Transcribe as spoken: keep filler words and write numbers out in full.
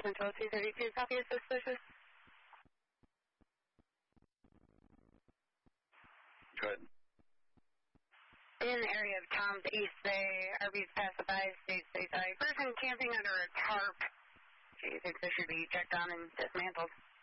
Central two thirty-two, copy is suspicious. Good. In the area of Tom's East Bay, R V's pacified, state stateside. Person camping under a tarp. Do you think this should be checked on and dismantled?